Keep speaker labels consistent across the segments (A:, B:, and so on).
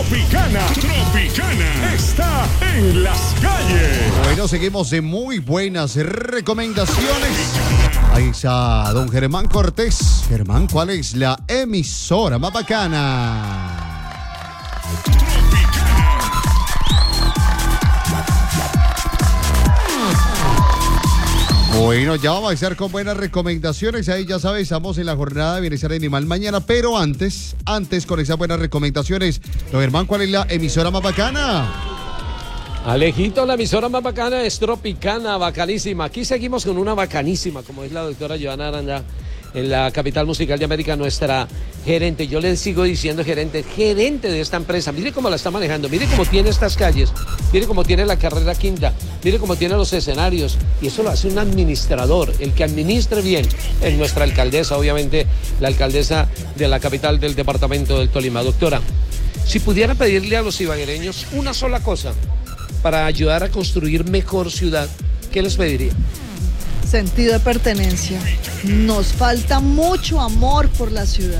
A: Tropicana. Tropicana está en las calles.
B: Bueno, seguimos de muy buenas recomendaciones. Ahí está don Germán Cortés. Germán, ¿cuál es la emisora más bacana? Bueno, ya vamos a estar con buenas recomendaciones. Ahí ya sabes, estamos en la jornada de bienestar animal mañana. Pero antes, con esas buenas recomendaciones, don Germán, ¿cuál es la emisora más bacana?
C: Alejito, la emisora más bacana es Tropicana, bacanísima. Aquí seguimos con una bacanísima, como es la doctora Joana Aranda, en la capital musical de América, nuestra gerente. Yo le sigo diciendo gerente de esta empresa. Mire cómo la está manejando, mire cómo tiene estas calles, mire cómo tiene la carrera quinta, mire cómo tiene los escenarios. Y eso lo hace un administrador, el que administre bien. Es nuestra alcaldesa, obviamente, la alcaldesa de la capital del departamento del Tolima. Doctora, si pudiera pedirle a los ibaguereños una sola cosa para ayudar a construir mejor ciudad, ¿qué les pediría?
D: Sentido de pertenencia. Nos falta mucho amor por la ciudad.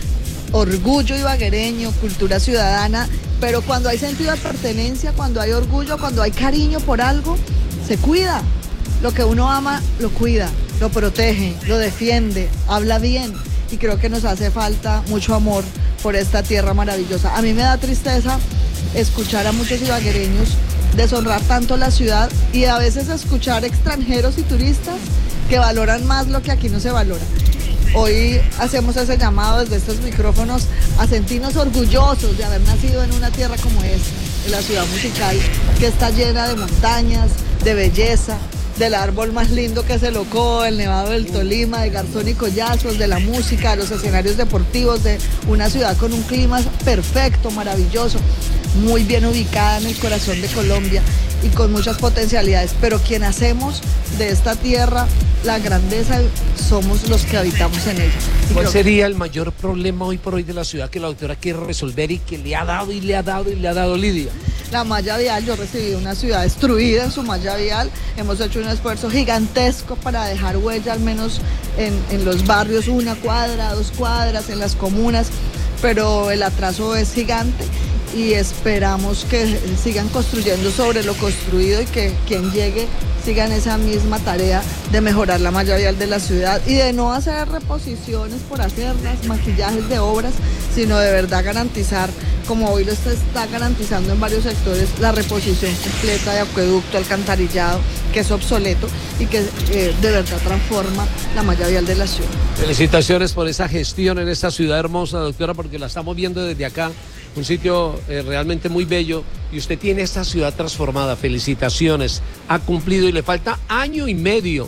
D: Orgullo ibaguereño, cultura ciudadana, pero cuando hay sentido de pertenencia, cuando hay orgullo, cuando hay cariño por algo, se cuida. Lo que uno ama, lo cuida, lo protege, lo defiende, habla bien. Y creo que nos hace falta mucho amor por esta tierra maravillosa. A mí me da tristeza escuchar a muchos ibaguereños deshonrar tanto la ciudad y a veces escuchar extranjeros y turistas que valoran más lo que aquí no se valora. Hoy hacemos ese llamado desde estos micrófonos a sentirnos orgullosos de haber nacido en una tierra como esta, en la ciudad musical, que está llena de montañas, de belleza, del árbol más lindo que es el Ocó, el Nevado del Tolima, de Garzón y Collazos, de la música, de los escenarios deportivos, de una ciudad con un clima perfecto, maravilloso, muy bien ubicada en el corazón de Colombia y con muchas potencialidades. Pero quien hacemos de esta tierra la grandeza somos los que habitamos en ella.
C: ¿Cuál sería el mayor problema hoy por hoy de la ciudad que la doctora quiere resolver y que le ha dado Lidia?
D: La malla vial. Yo recibí una ciudad destruida en su malla vial. Hemos hecho un esfuerzo gigantesco para dejar huella al menos en los barrios, 1 cuadra, 2 cuadras, en las comunas, pero el atraso es gigante y esperamos que sigan construyendo sobre lo construido y que quien llegue siga en esa misma tarea de mejorar la malla vial de la ciudad y de no hacer reposiciones por hacerlas, maquillajes de obras, sino de verdad garantizar, como hoy lo está garantizando en varios sectores, la reposición completa de acueducto, alcantarillado, que es obsoleto y que de verdad transforma la malla vial de la ciudad.
C: Felicitaciones por esa gestión en esta ciudad hermosa, doctora, porque la estamos viendo desde acá, un sitio realmente muy bello, y usted tiene esta ciudad transformada. Felicitaciones, ha cumplido y le falta año y medio,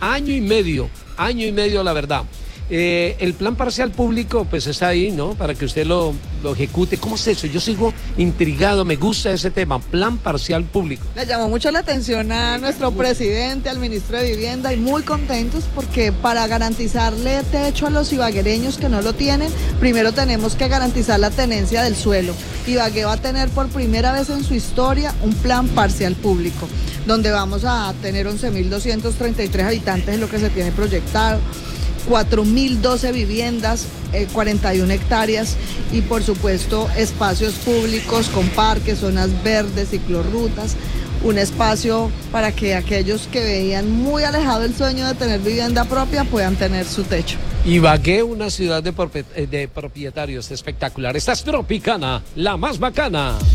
C: la verdad. El plan parcial público pues está ahí, ¿no? Para que usted lo ejecute. ¿Cómo es eso? Yo sigo intrigado, me gusta ese tema, plan parcial público.
D: Le llamó mucho la atención a nuestro presidente, al ministro de Vivienda, y muy contentos porque para garantizarle techo a los ibaguereños que no lo tienen, primero tenemos que garantizar la tenencia del suelo. Ibagué va a tener por primera vez en su historia un plan parcial público, donde vamos a tener 11.233 habitantes, es lo que se tiene proyectado. 4.012 viviendas, 41 hectáreas y por supuesto espacios públicos con parques, zonas verdes, ciclorrutas, un espacio para que aquellos que veían muy alejado el sueño de tener vivienda propia puedan tener su techo.
C: Ibagué, una ciudad de propietarios espectacular. Esta es Tropicana, la más bacana.